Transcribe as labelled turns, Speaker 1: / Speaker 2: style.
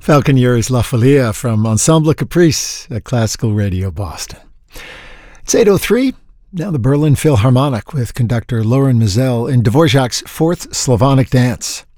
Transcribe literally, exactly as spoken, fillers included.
Speaker 1: Falconeers La Folia from Ensemble Caprice at Classical Radio Boston. It's eight oh three, now the Berlin Philharmonic with conductor Loren Maazel in Dvorak's Fourth Slavonic Dance.